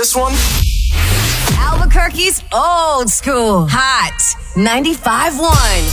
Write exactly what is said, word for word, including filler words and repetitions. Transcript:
this one? Albuquerque's old school. Hot ninety-five point one.